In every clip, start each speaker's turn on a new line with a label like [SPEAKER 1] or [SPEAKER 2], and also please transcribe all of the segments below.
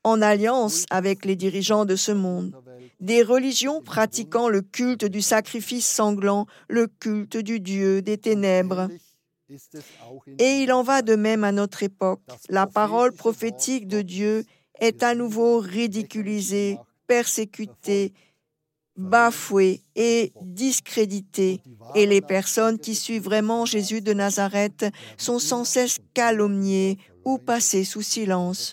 [SPEAKER 1] en alliance avec les dirigeants de ce monde, des religions pratiquant le culte du sacrifice sanglant, le culte du Dieu des ténèbres. Et il en va de même à notre époque. La parole prophétique de Dieu est à nouveau ridiculisée, persécutée, bafouée et discréditée. Et les personnes qui suivent vraiment Jésus de Nazareth sont sans cesse calomniées ou passées sous silence.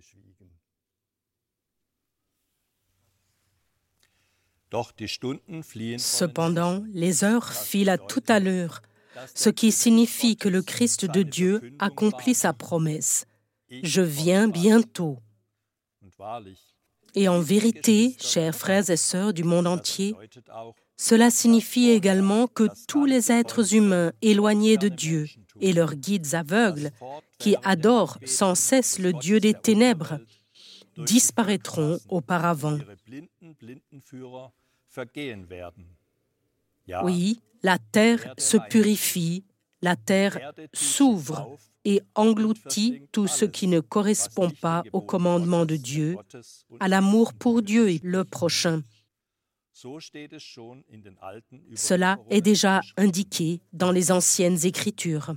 [SPEAKER 2] Cependant, les heures filent à toute allure, ce qui signifie que le Christ de Dieu accomplit sa promesse. Je viens bientôt. Et en vérité, chers frères et sœurs du monde entier, cela signifie également que tous les êtres humains éloignés de Dieu et leurs guides aveugles, qui adorent sans cesse le Dieu des ténèbres, disparaîtront auparavant. Oui, la terre se purifie, la terre s'ouvre et engloutit tout ce qui ne correspond pas au commandement de Dieu, à l'amour pour Dieu et le prochain. Cela est déjà indiqué dans les anciennes Écritures.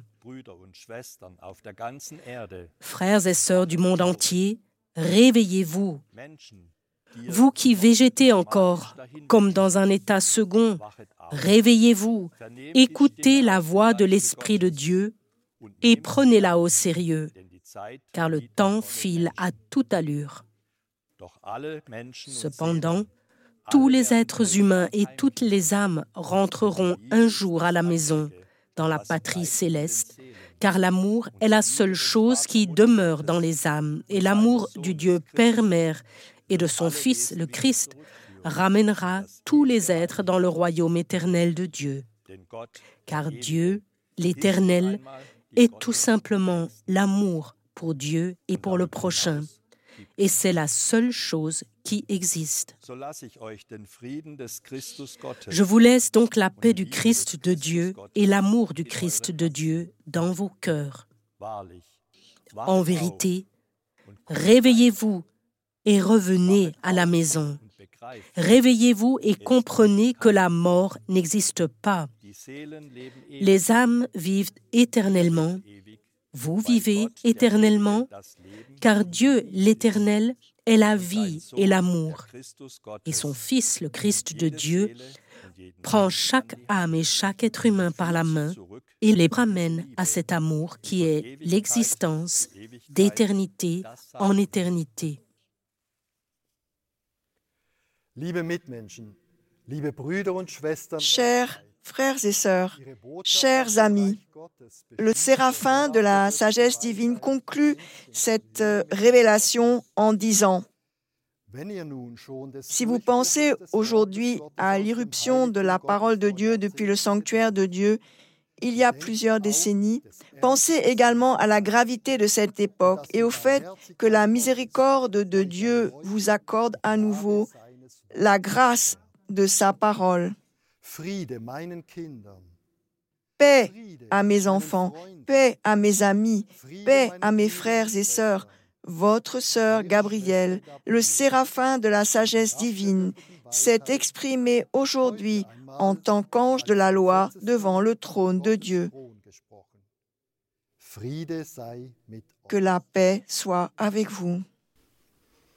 [SPEAKER 2] Frères et sœurs du monde entier, réveillez-vous. Vous qui végétez encore, comme dans un état second, réveillez-vous, écoutez la voix de l'Esprit de Dieu et prenez-la au sérieux, car le temps file à toute allure. Cependant, tous les êtres humains et toutes les âmes rentreront un jour à la maison, dans la patrie céleste, car l'amour est la seule chose qui demeure dans les âmes, et l'amour du Dieu Père, Mère et de son Fils, le Christ, ramènera tous les êtres dans le royaume éternel de Dieu. Car Dieu, l'Éternel, est tout simplement l'amour pour Dieu et pour le prochain. Et c'est la seule chose qui existe. Je vous laisse donc la paix du Christ de Dieu et l'amour du Christ de Dieu dans vos cœurs. En vérité, réveillez-vous et revenez à la maison. Réveillez-vous et comprenez que la mort n'existe pas. Les âmes vivent éternellement. Vous vivez éternellement, car Dieu, l'Éternel, est la vie et l'amour. Et son Fils, le Christ de Dieu, prend chaque âme et chaque être humain par la main et les ramène à cet amour qui est l'existence d'éternité en éternité.
[SPEAKER 1] Chers frères et sœurs, chers amis, le séraphin de la sagesse divine conclut cette révélation en disant: si vous pensez aujourd'hui à l'irruption de la parole de Dieu depuis le sanctuaire de Dieu, il y a plusieurs décennies, pensez également à la gravité de cette époque et au fait que la miséricorde de Dieu vous accorde à nouveau la grâce de sa parole. Paix à mes enfants, paix à mes amis, paix à mes frères et sœurs. Votre sœur Gabrielle, le séraphin de la sagesse divine, s'est exprimé aujourd'hui en tant qu'ange de la loi devant le trône de Dieu. Que la paix soit avec vous.